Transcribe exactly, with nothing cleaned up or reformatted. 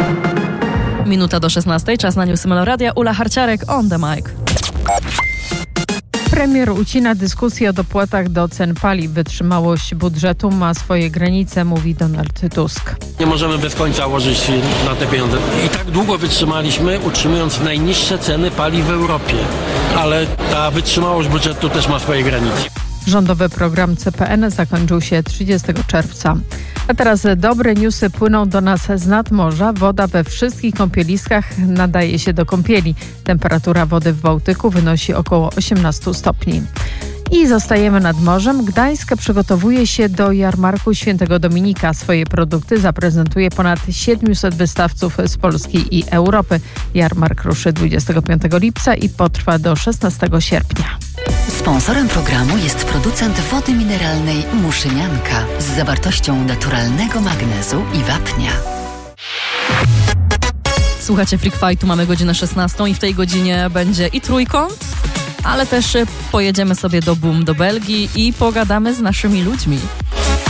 Minuta do szesnastej, czas na newsy Meloradia. Ula Harciarek on the mic. Premier ucina dyskusję o dopłatach do cen paliw. Wytrzymałość budżetu ma swoje granice, mówi Donald Tusk. Nie możemy bez końca łożyć na te pieniądze. I tak długo wytrzymaliśmy, utrzymując najniższe ceny paliw w Europie. Ale ta wytrzymałość budżetu też ma swoje granice. Rządowy program C P N zakończył się trzydziestego czerwca. A teraz dobre newsy płyną do nas z nadmorza. Woda we wszystkich kąpieliskach nadaje się do kąpieli. Temperatura wody w Bałtyku wynosi około osiemnaście stopni. I zostajemy nad morzem. Gdańsk przygotowuje się do jarmarku Świętego Dominika. Swoje produkty zaprezentuje ponad siedmiuset wystawców z Polski i Europy. Jarmark ruszy dwudziestego piątego lipca i potrwa do szesnastego sierpnia. Sponsorem programu jest producent wody mineralnej Muszynianka z zawartością naturalnego magnezu i wapnia. Słuchacie Freak Fightu, mamy godzinę szesnastą i w tej godzinie będzie i trójkąt, ale też pojedziemy sobie do Boom, do Belgii i pogadamy z naszymi ludźmi.